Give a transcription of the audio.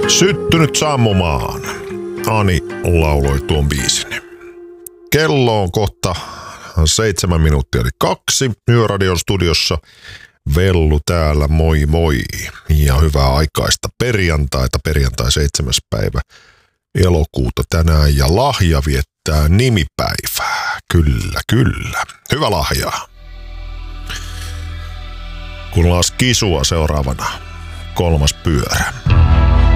Syttynyt sammumaan. Ani lauloi tuon biisin. Kello on kohta 7 minuuttia eli 2. Yöradion studiossa Vellu täällä, moi moi. Ja hyvää aikaista perjantaita, perjantai 7. päivä elokuuta tänään. Ja Lahja viettää nimipäivää. Kyllä, kyllä. Hyvä Lahjaa. Kuullaan Skisua seuraavana. 3. pyörä.